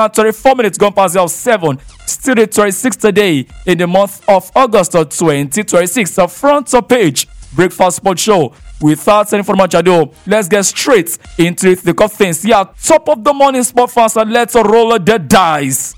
24 minutes gone past the hour of 7. Still the 26th day in the month of August of 2026. The front page Breakfast Sports Show. Without any further ado, let's get straight into the thick of things. Yeah, top of the morning, sport fans, and let's roll the dice.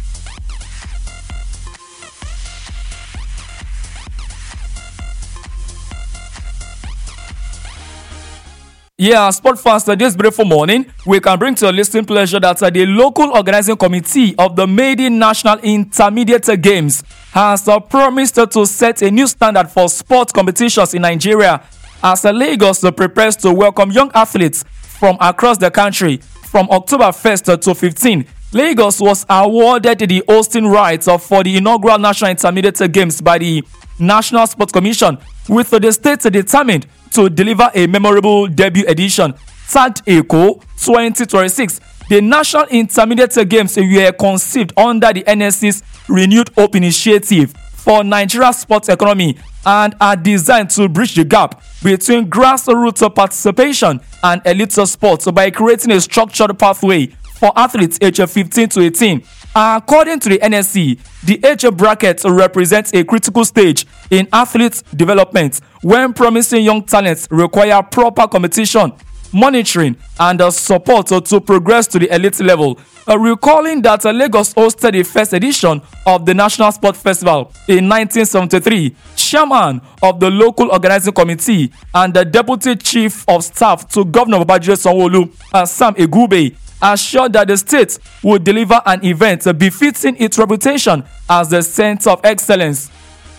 Yeah, sport fans, this beautiful morning, we can bring to your listening pleasure that the local organizing committee of the maiden National Intermediate Games has promised to set a new standard for sport competitions in Nigeria as Lagos prepares to welcome young athletes from across the country from October 1st to 15th. Lagos was awarded the hosting rights for the inaugural National Intermediate Games by the National Sports Commission, with the state determined to deliver a memorable debut edition. Tagged ECO 2026, the National Intermediate Games were conceived under the NSC's Renewed Hope Initiative for Nigeria's sports economy and are designed to bridge the gap between grassroots participation and elite sports by creating a structured pathway for athletes aged 15 to 18. According to the NSC, the age bracket represents a critical stage in athletes' development when promising young talents require proper competition, monitoring, and support to progress to the elite level. Recalling that Lagos hosted the first edition of the National Sport Festival in 1973, chairman of the local organizing committee and the deputy chief of staff to Governor Babajide Sanwo-Olu, Sam Egube, assured that the state would deliver an event befitting its reputation as the center of excellence.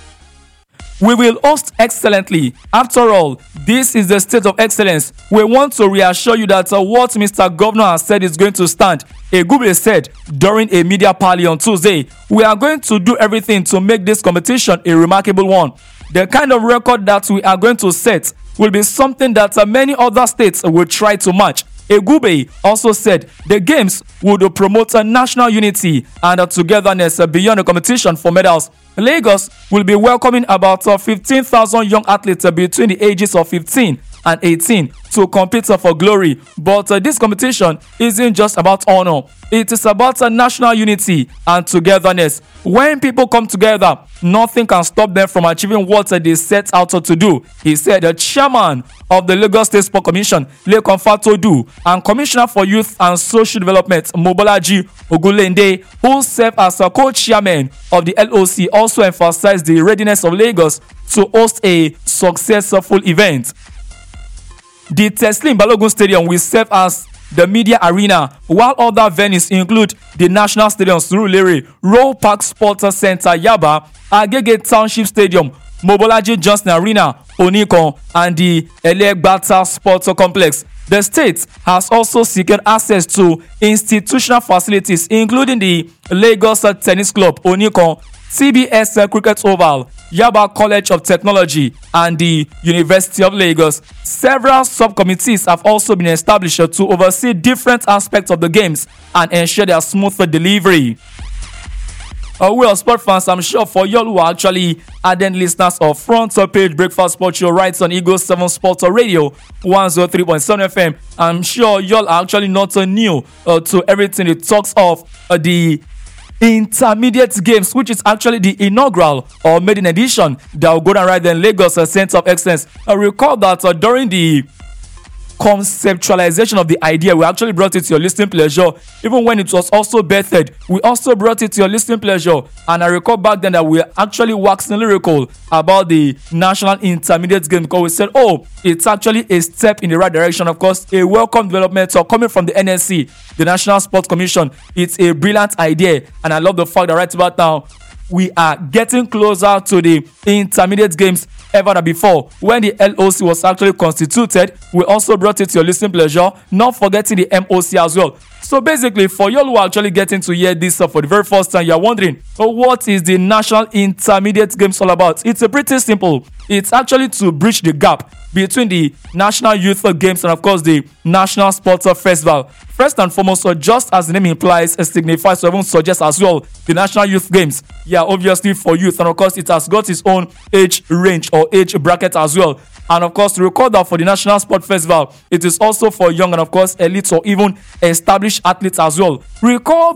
We will host excellently. After all, this is the state of excellence. We want to reassure you that what Mr. Governor has said is going to stand. Egube said during a media parley on Tuesday, we are going to do everything to make this competition a remarkable one. The kind of record that we are going to set will be something that many other states will try to match. Egube also said the games would promote national unity and togetherness beyond the competition for medals. Lagos will be welcoming about 15,000 young athletes between the ages of 15 and 18 to compete for glory. But this competition isn't just about honor. It is about national unity and togetherness. When people come together, nothing can stop them from achieving what they set out to do, he said. The chairman of the Lagos State Sport Commission, Lekan Fatodu, and Commissioner for Youth and Social Development, Mobolaji Ogunlende, who serve as a co-chairman of the LOC, also emphasized the readiness of Lagos to host a successful event. The Teslim Balogun Stadium will serve as the media arena, while other venues include the National Stadium Surulere, Roe Park Sports Center Yaba, Agege Township Stadium, Mobolaji Johnson Arena, Onikon, and the Elegbata Sports Complex. The state has also secured access to institutional facilities, including the Lagos Tennis Club, Onikon, CBS Cricket Oval, Yaba College of Technology, and the University of Lagos. Several subcommittees have also been established to oversee different aspects of the games and ensure their smooth delivery. Well, sport fans, I'm sure for y'all who are actually ardent listeners of Front Page Breakfast Sports Show right on Eagle 7 Sports Radio 103.7 FM, I'm sure y'all are actually not new to everything it talks of the Intermediate Games, which is actually the inaugural or maiden edition that will go down right there in Lagos Center of Excellence. I recall that during the conceptualization of the idea, we actually brought it to your listening pleasure. Even when it was also birthed, we also brought it to your listening pleasure. And I recall back then that we actually waxing lyrical about the National Intermediate Game, because we said, oh, it's actually a step in the right direction. Of course, a welcome development coming from the NSC, the National Sports Commission. It's a brilliant idea, and I love the fact that right about now we are getting closer to the Intermediate Games ever than before. When the LOC was actually constituted, we also brought it to your listening pleasure, not forgetting the MOC as well. So basically, for you who are actually getting to hear this for the very first time, you are wondering, what is the National Intermediate Games all about? It's pretty simple. It's actually to bridge the gap between the National Youth Games and, of course, the National Sports Festival. First and foremost, just as the name implies, it signifies or even suggests as well, the National Youth Games. Yeah, obviously for youth, and of course, it has got its own age range or age bracket as well. And of course, recall that for the National Sport Festival, it is also for young and of course elite or even established athletes as well. Recall